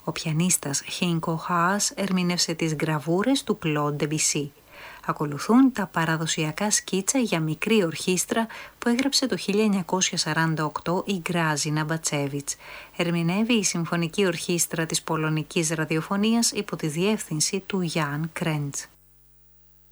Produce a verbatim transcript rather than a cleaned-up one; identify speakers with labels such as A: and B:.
A: Ο πιανίστας Χίνκο Χαάς ερμήνευσε τις γραβούρες του Κλοντ Ντεμπισί. Ακολουθούν τα παραδοσιακά σκίτσα για μικρή ορχήστρα που έγραψε το χίλια εννιακόσια σαράντα οκτώ η Γκράζινα Μπατσέβιτς. Ερμηνεύει η Συμφωνική Ορχήστρα της Πολωνικής Ραδιοφωνίας υπό τη διεύθυνση του Γιάν Κρέντς.